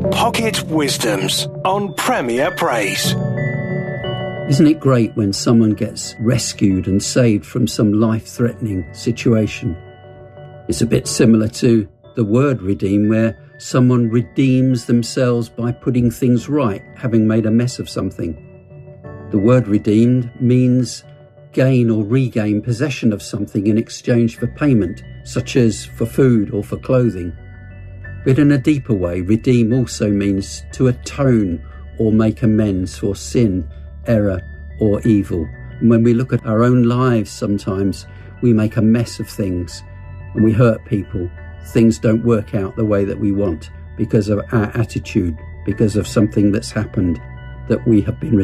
Pocket Wisdoms on Premier Praise. Isn't it great when someone gets rescued and saved from some life-threatening situation? It's a bit similar to the word redeem, where someone redeems themselves by putting things right, having made a mess of something. The word redeemed means gain or regain possession of something in exchange for payment, such as for food or for clothing. But in a deeper way, redeem also means to atone or make amends for sin, error or evil. And when we look at our own lives, sometimes we make a mess of things and we hurt people. Things don't work out the way that we want because of our attitude, because of something that's happened that we have been